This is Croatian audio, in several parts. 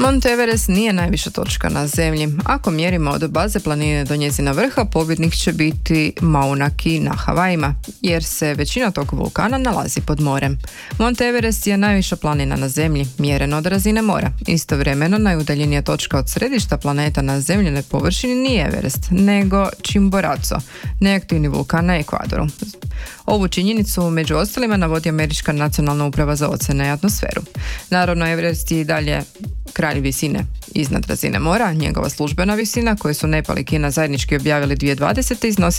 Mount Everest nije najviša točka na zemlji. Ako mjerimo od baze planine do njezina vrha, pobjednik će biti Mauna Kea na Havajima, jer se većina tog vulkana nalazi pod morem. Mount Everest je najviša planina na zemlji, mjereno od razine mora. Istovremeno, najudaljenija točka od središta planeta na zemljenoj površini nije Everest, nego Chimborazo, neaktivni vulkan na Ekvadoru. Ovu činjenicu među ostalima navodi Američka nacionalna uprava za oceane i atmosferu. Naravno, Everest je i dalje kralj visine iznad razine mora. Njegova službena visina, koju su Nepal i Kina zajednički objavili 2020. iznosi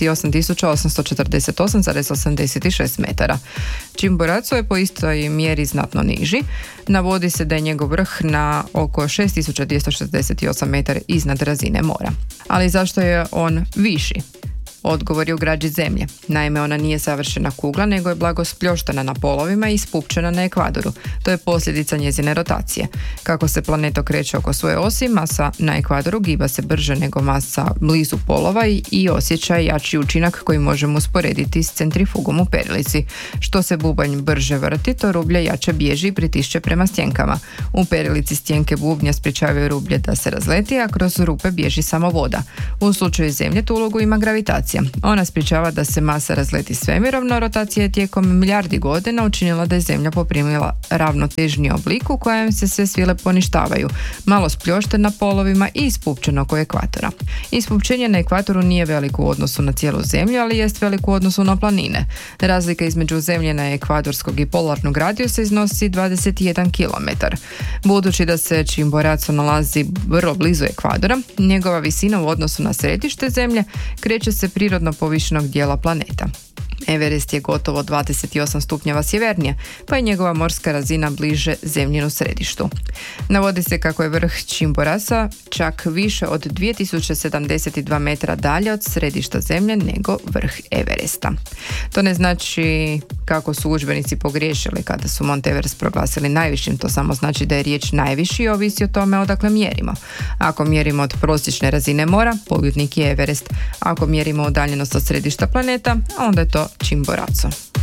8888,86 metara. Chimborazo je po istoj mjeri znatno niži. Navodi se da je njegov vrh na oko 6268 metara iznad razine mora. Ali zašto je on viši? Odgovor je u građi zemlje. Naime, ona nije savršena kugla, nego je blago spljoštena na polovima i spupčena na ekvadoru. To je posljedica njezine rotacije. Kako se planet okreće oko svoje osi, masa na ekvadoru giba se brže nego masa blizu polova i osjeća jači učinak koji možemo usporediti s centrifugom u perilici. Što se bubanj brže vrti, to rublje jače bježi i pritišće prema stjenkama. U perilici stjenke bubnja sprječavaju rublje da se razleti, a kroz rupe bježi samo voda. U slučaju zemlje tu ulogu ima gravitacija. Ona sprječava da se masa razleti svemirom, no rotacija je tijekom milijardi godina učinila da je zemlja poprimila ravnotežni oblik u kojem se sve svile poništavaju, malo spljošten na polovima i ispupčeno oko ekvatora. Ispupčenje na ekvatoru nije veliko u odnosu na cijelu zemlju, ali jest veliko u odnosu na planine. Razlika između zemljena ekvadorskog i polarnog radijusa iznosi 21 km. Budući da se Chimborazo nalazi vrlo blizu ekvadora, njegova visina u odnosu na središte zemlje kreće se prirodno povišenog dijela planeta. Everest je gotovo 28 stupnjeva sjevernije, pa je njegova morska razina bliže zemljinu središtu. Navodi se kako je vrh Chimboraza čak više od 2072 metra dalje od središta zemlje nego vrh Everesta. To ne znači kako su udžbenici pogriješili kada su Mount Everest proglasili najvišim, to samo znači da je riječ najviši i ovisi o tome odakle mjerimo. Ako mjerimo od prosječne razine mora, pobjednik je Everest. Ako mjerimo udaljenost od središta planeta, onda je to Chimborazo.